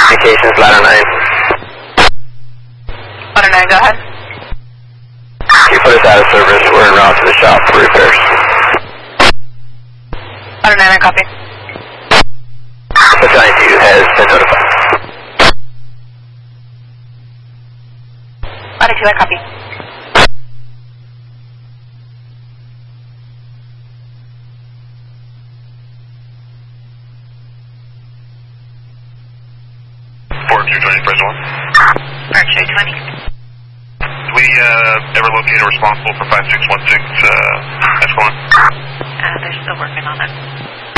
Communications, ladder 9. Ladder 9, go ahead. You put us out of service. We're en route to the shop for repairs. Ladder 9, I copy. Battalion 2 has been notified. Ladder 2, I copy. Fort 220, press 1. Fort 220. Did we ever locate a responsible for 5616 Escalon? They're still working on it.